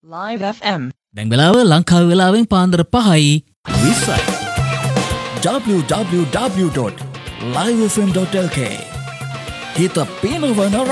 Live FM. දැන් වෙලාව ලංකාවේ වෙලාවෙන් පාන්දර 5යි 20යි. www.livefm.lk හිත පිනවන